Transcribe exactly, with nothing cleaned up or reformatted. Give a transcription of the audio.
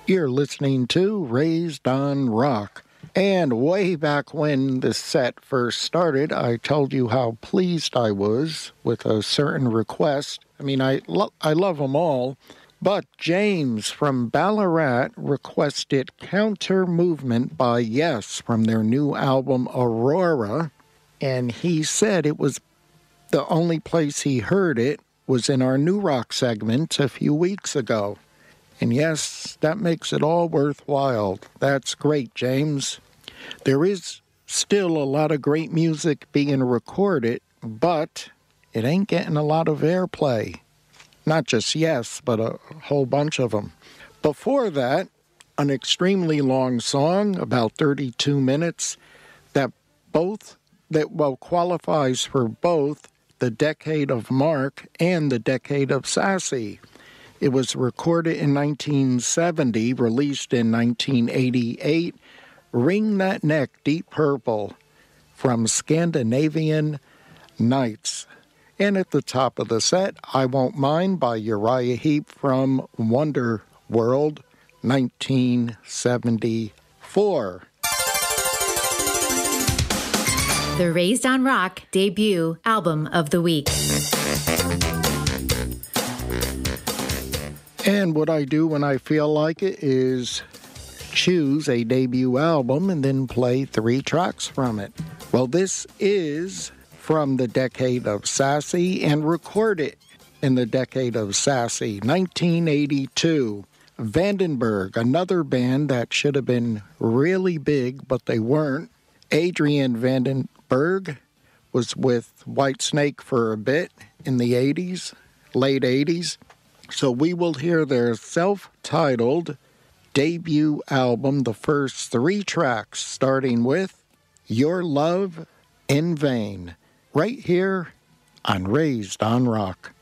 You're listening to Raised on Rock. And way back when the set first started, I told you how pleased I was with a certain request. I mean, I, lo- I love them all, but James from Ballarat requested Counter Movement by Yes from their new album Aurora, and he said it was the only place he heard it was in our New Rock segment a few weeks ago. And yes, that makes it all worthwhile. That's great, James. There is still a lot of great music being recorded, but it ain't getting a lot of airplay. Not just Yes, but a whole bunch of them. Before that, an extremely long song, about thirty-two minutes, that both, that well qualifies for both the Decade of Mark and the Decade of Sassy. It was recorded in nineteen seventy, released in nineteen eighty-eight, Wring That Neck, Deep Purple, from Scandinavian Nights. And at the top of the set, I Won't Mind by Uriah Heep from Wonder World, nineteen seventy-four. The Raised on Rock debut album of the week. And what I do when I feel like it is choose a debut album and then play three tracks from it. Well, this is from the Decade of Sassy and recorded in the Decade of Sassy, nineteen eighty-two. Vandenberg, another band that should have been really big, but they weren't. Adrian Vandenberg was with Whitesnake for a bit in the eighties, late eighties. So we will hear their self-titled debut album, the first three tracks, starting with Your Love in Vain, right here on Raised on Rock.